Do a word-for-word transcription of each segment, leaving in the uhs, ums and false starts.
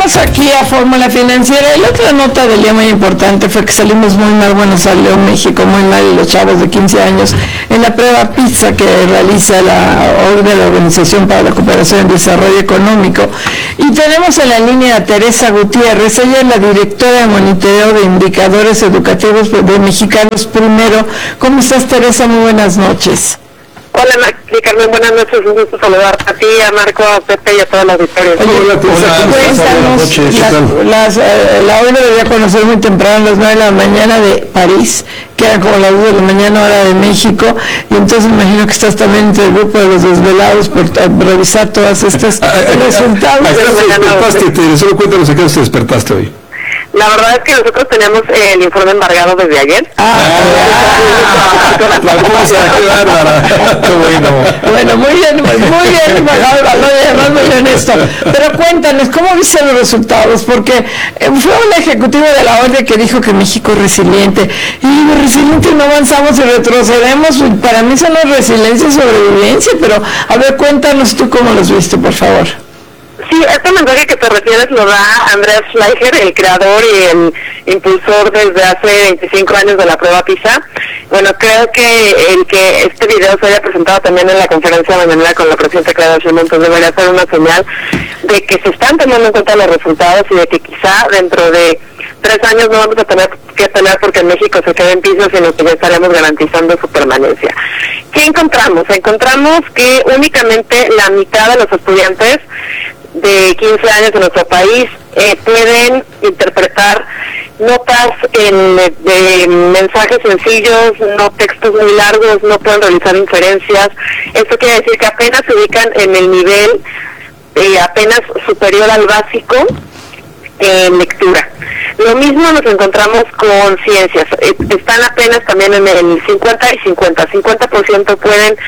Regresamos aquí a Fórmula Financiera. Y la otra nota del día muy importante fue que salimos muy mal, bueno, salió México muy mal y los chavos de quince años en la prueba PISA que realiza la, la Organización para la Cooperación y Desarrollo Económico. Y tenemos en la línea a Teresa Gutiérrez, ella es la directora de monitoreo de indicadores educativos de Mexicanos Primero. ¿Cómo estás, Teresa? Muy buenas noches. Hola, Maxi, Carmen, buenas noches, un gusto saludar a ti, a Marco, a Pepe y a toda la auditoría. Hola, cuéntanos, las, eh, la hoy lo debía conocer muy temprano, a las nueve de la mañana de París, que eran como las dos de la mañana hora de México, y entonces me imagino que estás también entre el grupo de los desvelados por revisar todas estas ah, resultados. Solo cuéntanos a qué hora te despertaste hoy. La verdad es que nosotros tenemos eh, el informe embargado desde ayer. Ah, la cosa, qué bárbara. Qué bueno. Bueno, muy bien, muy bien embargado, no, además muy honesto. Pero cuéntanos, ¿cómo viste los resultados? Porque eh, fue un ejecutivo de la O N E que dijo que México es resiliente. Y digo, resiliente, no avanzamos y retrocedemos. Para mí son las resiliencia y sobrevivencia, pero a ver, cuéntanos tú cómo los viste, por favor. Sí, este mensaje que te refieres lo da Andreas Schleicher, el creador y el impulsor desde hace veinticinco años de la prueba PISA. Bueno, creo que el que este video se haya presentado también en la conferencia mañanera con la presidenta Claudia Sheinbaum, entonces debería ser una señal de que se están teniendo en cuenta los resultados y de que quizá dentro de tres años no vamos a tener que pelear porque en México se quede en piso, sino que ya estaremos garantizando su permanencia. ¿Qué encontramos? Encontramos que únicamente la mitad de los estudiantes de quince años en nuestro país eh, pueden interpretar notas en, de mensajes sencillos, no textos muy largos, no pueden realizar inferencias. Esto quiere decir que apenas se ubican en el nivel eh, apenas superior al básico en lectura. Lo mismo nos encontramos con ciencias, están apenas también en el cincuenta y cincuenta, cincuenta por ciento pueden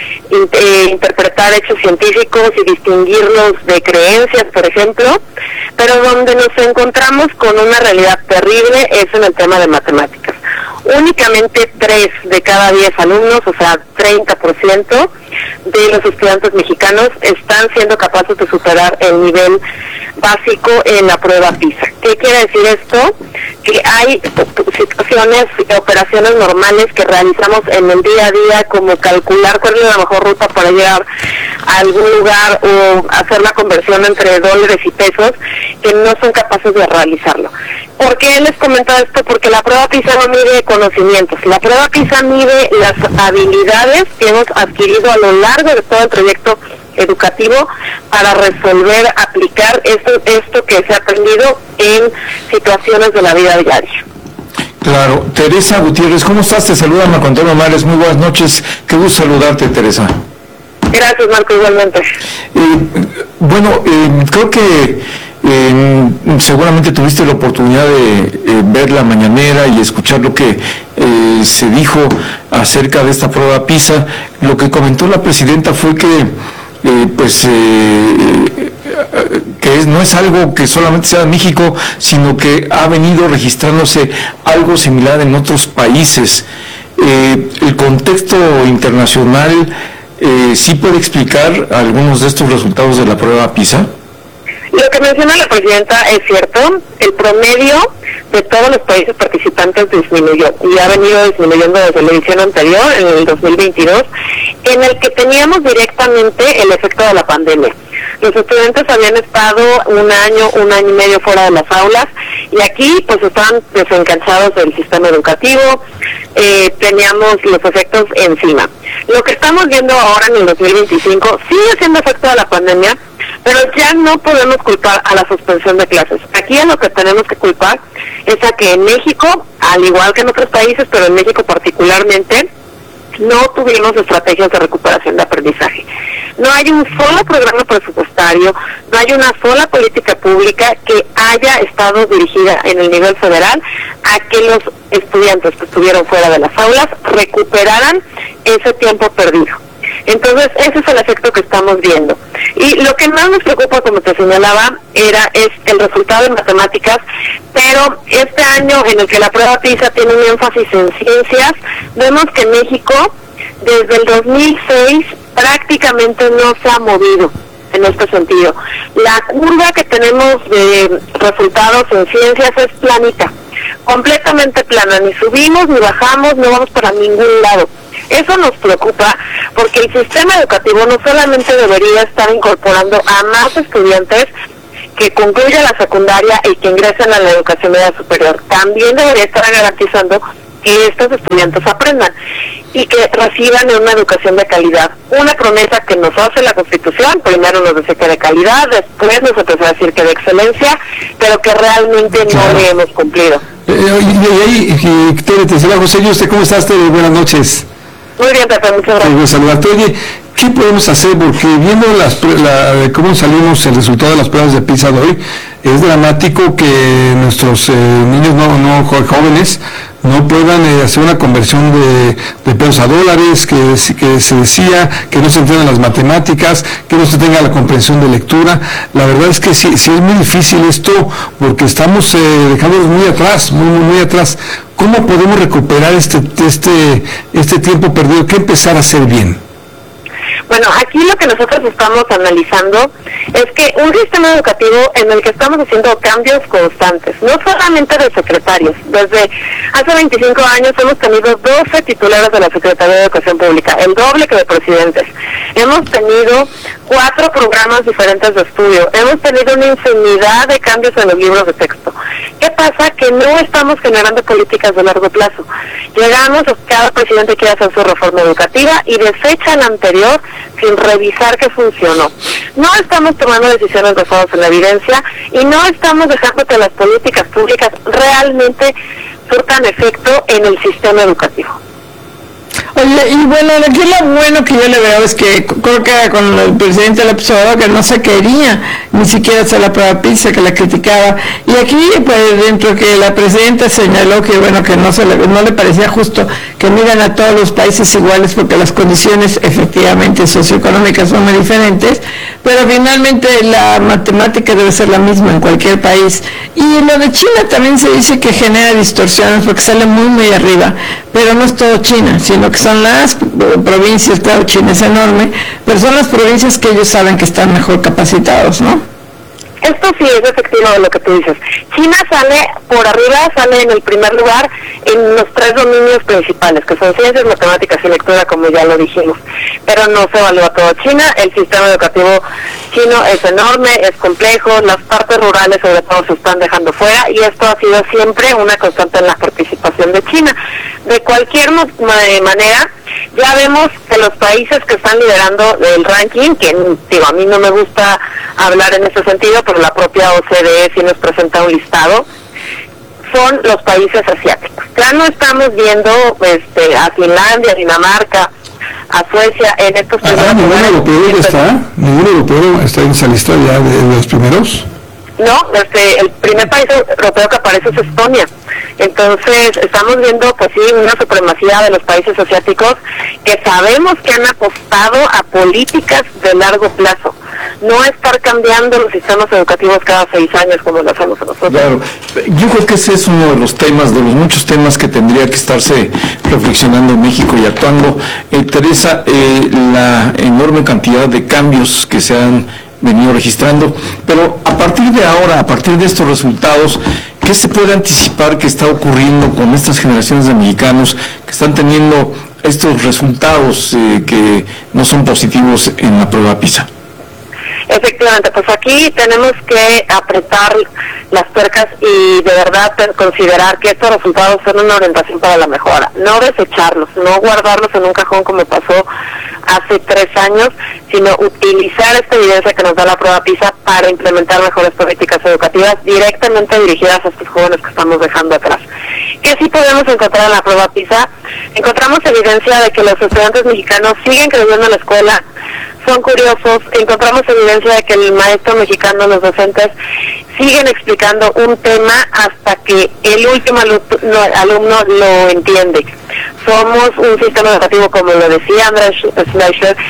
eh, interpretar hechos científicos y distinguirlos de creencias, por ejemplo, pero donde nos encontramos con una realidad terrible es en el tema de matemáticas. Únicamente tres de cada diez alumnos, o sea, treinta por ciento de los estudiantes mexicanos están siendo capaces de superar el nivel básico en la prueba PISA. ¿Qué quiere decir esto? Que hay situaciones, operaciones normales que realizamos en el día a día, como calcular cuál es la mejor ruta para llegar a algún lugar o hacer la conversión entre dólares y pesos, que no son capaces de realizarlo. ¿Por qué les comento esto? Porque la prueba PISA no mide conocimientos, la prueba PISA mide las habilidades que hemos adquirido a lo largo de todo el trayecto educativo para resolver, aplicar esto, esto que se ha aprendido en situaciones de la vida diaria. Claro. Teresa Gutiérrez, ¿cómo estás? Te saluda Marco Antonio Mares, muy buenas noches, qué gusto saludarte, Teresa. Gracias, Marco, igualmente. Eh, bueno, eh, creo que Eh, seguramente tuviste la oportunidad de eh, ver la mañanera y escuchar lo que eh, se dijo acerca de esta prueba PISA. Lo que comentó la presidenta fue que eh, pues eh, que es, no es algo que solamente sea de México, sino que ha venido registrándose algo similar en otros países. Eh, el contexto internacional eh, ¿sí puede explicar algunos de estos resultados de la prueba PISA? Lo que menciona la presidenta es cierto, el promedio de todos los países participantes disminuyó y ha venido disminuyendo desde la edición anterior, en el dos mil veintidós, en el que teníamos directamente el efecto de la pandemia. Los estudiantes habían estado un año, un año y medio fuera de las aulas y aquí pues estaban desencanchados del sistema educativo, eh, teníamos los efectos encima. Lo que estamos viendo ahora en el dos mil veinticinco sigue siendo efecto de la pandemia, pero ya no podemos culpar a la suspensión de clases. Aquí en lo que tenemos que culpar es a que en México, al igual que en otros países, pero en México particularmente, no tuvimos estrategias de recuperación de aprendizaje. No hay un solo programa presupuestario, no hay una sola política pública que haya estado dirigida en el nivel federal a que los estudiantes que estuvieron fuera de las aulas recuperaran ese tiempo perdido. Entonces, ese es el efecto que estamos viendo. Y lo que más nos preocupa, como te señalaba, era es el resultado en matemáticas, pero este año en el que la prueba PISA tiene un énfasis en ciencias, vemos que México, desde el dos mil seis, prácticamente no se ha movido en este sentido. La curva que tenemos de resultados en ciencias es planita, completamente plana, ni subimos ni bajamos, no vamos para ningún lado. Eso nos preocupa porque el sistema educativo no solamente debería estar incorporando a más estudiantes que concluyan la secundaria y que ingresen a la educación media superior, también debería estar garantizando que estos estudiantes aprendan y que reciban una educación de calidad. Una promesa que nos hace la Constitución, primero nos dice que de calidad, después nos empezó a decir que de excelencia, pero que realmente no le hemos cumplido. Eh, y ahí, Tere, te saluda José Yuste, ¿cómo estás, Tere? Buenas noches. Muy bien, Pepe, muchas gracias. Pues, saludarte. Oye, ¿qué podemos hacer? Porque viendo las, la, cómo salimos el resultado de las pruebas de PISA de hoy, es dramático que nuestros eh, niños no, no jóvenes no puedan eh, hacer una conversión de, de pesos a dólares, que, que se decía que no se entiendan las matemáticas, que no se tenga la comprensión de lectura. La verdad es que sí, sí es muy difícil esto, porque estamos eh, dejándonos muy atrás, muy, muy, muy atrás. ¿Cómo podemos recuperar este, este, este tiempo perdido? ¿Qué empezar a hacer bien? Bueno, aquí lo que nosotros estamos analizando es que un sistema educativo en el que estamos haciendo cambios constantes, no solamente de secretarios. Desde hace veinticinco años hemos tenido doce titulares de la Secretaría de Educación Pública, el doble que de presidentes. Hemos tenido cuatro programas diferentes de estudio, hemos tenido una infinidad de cambios en los libros de texto. ¿Qué pasa? Que no estamos generando políticas de largo plazo. Llegamos, cada presidente quiere hacer su reforma educativa y desecha la anterior sin revisar que funcionó. No estamos tomando decisiones basadas en la evidencia y no estamos dejando que las políticas públicas realmente surtan efecto en el sistema educativo. Oye, y bueno, aquí lo bueno que yo le veo es que creo que con el presidente López Obrador, que no se quería ni siquiera hacer la prueba PISA, que la criticaba, y aquí pues dentro que la presidenta señaló que bueno, que no se le, no le parecía justo que miran a todos los países iguales porque las condiciones efectivamente socioeconómicas son muy diferentes, pero finalmente la matemática debe ser la misma en cualquier país. Y lo de China también se dice que genera distorsiones porque sale muy muy arriba, pero no es todo China, sino que son las provincias, claro, China es enorme, pero son las provincias que ellos saben que están mejor capacitados, ¿no? Esto sí es efectivo de lo que tú dices. China sale por arriba, sale en el primer lugar en los tres dominios principales, que son ciencias, matemáticas y lectura, como ya lo dijimos. Pero no se evalúa todo China, el sistema educativo chino es enorme, es complejo, las partes rurales sobre todo se están dejando fuera, y esto ha sido siempre una constante en la participación de China. De cualquier manera, ya vemos que los países que están liderando el ranking, que digo, a mí no me gusta hablar en ese sentido, pero la propia O C D E sí nos presenta un listado, son los países asiáticos. Ya no estamos viendo este, a Finlandia, Dinamarca, a Suecia en estos primeros ah, ¿ningún europeo ya está? ¿Ningún europeo está en esa lista ya de, de los primeros? No, este, el primer país europeo que aparece es Estonia. Entonces estamos viendo pues sí una supremacía de los países asiáticos que sabemos que han apostado a políticas de largo plazo, no estar cambiando los sistemas educativos cada seis años como lo hacemos nosotros. Claro, yo creo que ese es uno de los temas, de los muchos temas que tendría que estarse reflexionando en México y actuando. Eh, Teresa, eh, la enorme cantidad de cambios que se han venido registrando, pero a partir de ahora, a partir de estos resultados, ¿qué se puede anticipar que está ocurriendo con estas generaciones de mexicanos que están teniendo estos resultados eh, que no son positivos en la prueba PISA? Efectivamente, pues aquí tenemos que apretar las tuercas y de verdad considerar que estos resultados son una orientación para la mejora, no desecharlos, no guardarlos en un cajón como pasó hace tres años, sino utilizar esta evidencia que nos da la prueba PISA para implementar mejores políticas educativas directamente dirigidas a estos jóvenes que estamos dejando atrás. ¿Qué sí podemos encontrar en la prueba PISA? Encontramos evidencia de que los estudiantes mexicanos siguen creyendo en la escuela, son curiosos, encontramos evidencia de que el maestro mexicano, los docentes, siguen explicando un tema hasta que el último alumno, alumno lo entiende. Somos un sistema educativo, como lo decía Andrés Schleicher,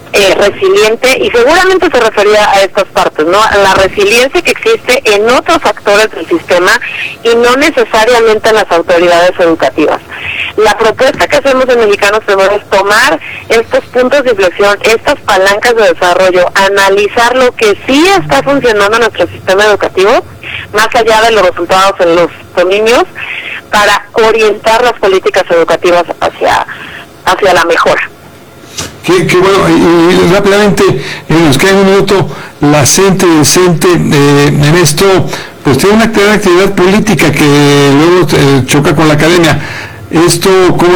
eh, resiliente, y seguramente se refería a estas partes, ¿no? A la resiliencia que existe en otros actores del sistema y no necesariamente en las autoridades educativas. La propuesta que hacemos en Mexicanos Primero es tomar estos puntos de inflexión, estas palancas de desarrollo, analizar lo que sí está funcionando en nuestro sistema educativo, más allá de los resultados en los niños, para orientar las políticas educativas hacia, hacia la mejora. Qué, qué bueno, y, y rápidamente, eh, nos queda un minuto, la CENTE, CENTE eh, en esto, pues tiene una clara actividad política que luego eh, choca con la academia. Esto, ¿cómo